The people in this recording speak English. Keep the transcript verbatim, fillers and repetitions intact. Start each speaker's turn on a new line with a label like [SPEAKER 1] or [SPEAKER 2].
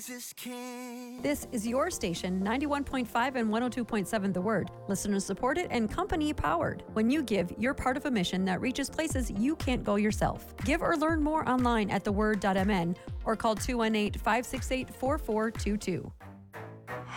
[SPEAKER 1] Jesus can.
[SPEAKER 2] This is your station, ninety-one point five and one oh two point seven The Word. Listener supported and company powered. When you give, you're part of a mission that reaches places you can't go yourself. Give or learn more online at the word dot m n or call two one eight, five six eight, four four two two.